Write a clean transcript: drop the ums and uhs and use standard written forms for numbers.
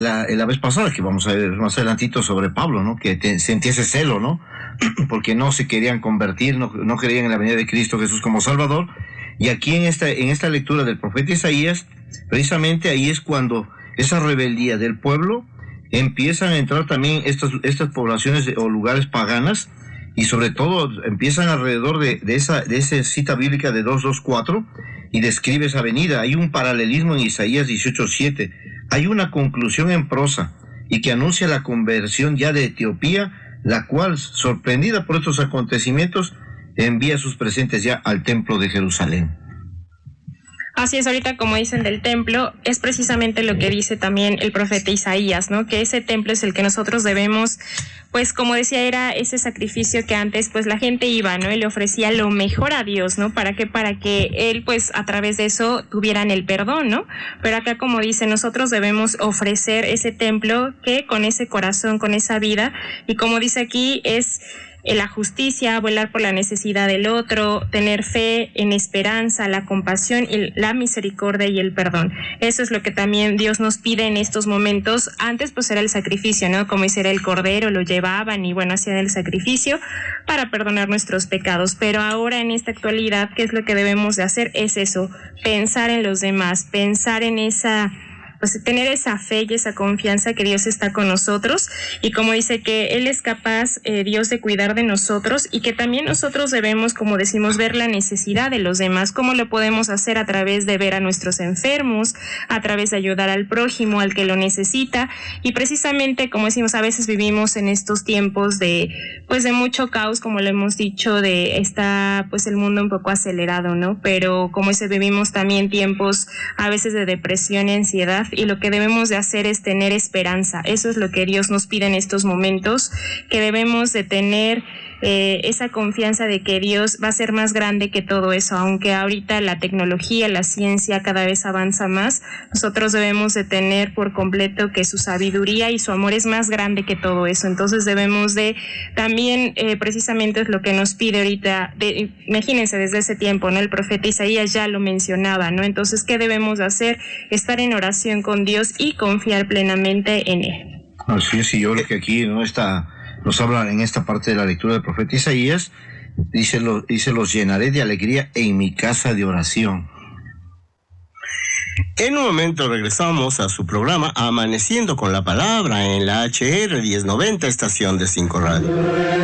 la vez pasada, que vamos a ver más adelantito sobre Pablo, ¿no? Que sentía ese celo, ¿no? Porque no se querían convertir, no creían en la venida de Cristo Jesús como Salvador. Y aquí en esta lectura del profeta Isaías, precisamente ahí es cuando esa rebeldía del pueblo empiezan a entrar también estas poblaciones o lugares paganas, y sobre todo empiezan alrededor de esa cita bíblica de 2:4, y describe esa venida. Hay un paralelismo en Isaías 18:7. Hay una conclusión en prosa y que anuncia la conversión ya de Etiopía, la cual, sorprendida por estos acontecimientos, envía sus presentes ya al templo de Jerusalén. Así es, ahorita como dicen del templo, es precisamente lo que dice también el profeta Isaías, ¿no? Que ese templo es el que nosotros debemos, pues como decía, era ese sacrificio que antes pues la gente iba, ¿no? Y le ofrecía lo mejor a Dios, ¿no? ¿Para qué? Para que Él pues a través de eso tuvieran el perdón, ¿no? Pero acá como dice, nosotros debemos ofrecer ese templo que con ese corazón, con esa vida, y como dice aquí es la justicia, velar por la necesidad del otro, tener fe en esperanza, la compasión, la misericordia y el perdón. Eso es lo que también Dios nos pide en estos momentos. Antes pues era el sacrificio, ¿no? Como dice, era el cordero, lo llevaban y bueno, hacían el sacrificio para perdonar nuestros pecados. Pero ahora en esta actualidad, ¿qué es lo que debemos de hacer? Es eso, pensar en los demás, pensar en pues tener esa fe y esa confianza que Dios está con nosotros, y como dice que Él es capaz, Dios, de cuidar de nosotros, y que también nosotros debemos, como decimos, ver la necesidad de los demás. ¿Cómo lo podemos hacer? A través de ver a nuestros enfermos, a través de ayudar al prójimo, al que lo necesita, y precisamente, como decimos, a veces vivimos en estos tiempos de mucho caos, como lo hemos dicho, está pues el mundo un poco acelerado, ¿no? Pero como dice, vivimos también tiempos a veces de depresión y ansiedad, y lo que debemos de hacer es tener esperanza. Eso es lo que Dios nos pide en estos momentos, que debemos de tener esa confianza de que Dios va a ser más grande que todo eso. Aunque ahorita la tecnología, la ciencia cada vez avanza más, nosotros debemos de tener por completo que su sabiduría y su amor es más grande que todo eso. Entonces debemos de también, precisamente es lo que nos pide ahorita, imagínense desde ese tiempo, ¿no? El profeta Isaías ya lo mencionaba, ¿no? Entonces, ¿qué debemos de hacer? Estar en oración con Dios y confiar plenamente en Él. Así es, y yo creo que aquí nos habla en esta parte de la lectura del profeta Isaías, dice, los llenaré de alegría en mi casa de oración. En un momento regresamos a su programa Amaneciendo con la Palabra en la HR 1090, estación de 5 Radio.